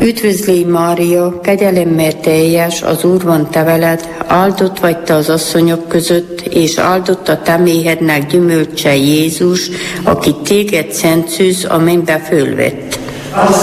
Üdvözlégy Mária, kegyelemmel teljes, az Úr van te veled, áldott vagy te az asszonyok között, és áldott a te méhednek gyümölcse Jézus, aki téged szent szűz, a mennybe fölvett.